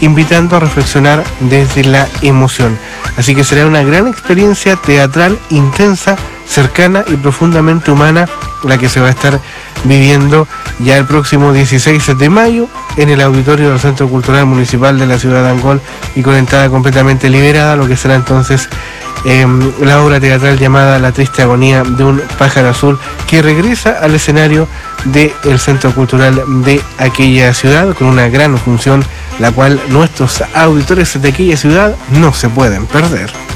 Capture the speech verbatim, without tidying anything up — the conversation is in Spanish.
invitando a reflexionar desde la emoción. Así que será una gran experiencia teatral, intensa, cercana y profundamente humana, la que se va a estar viviendo ya el próximo dieciséis de mayo en el auditorio del Centro Cultural Municipal de la ciudad de Angol, y con entrada completamente liberada, lo que será entonces eh, la obra teatral llamada La triste agonía de un pájaro azul, que regresa al escenario del Centro Cultural de aquella ciudad con una gran función, la cual nuestros auditores de aquella ciudad no se pueden perder.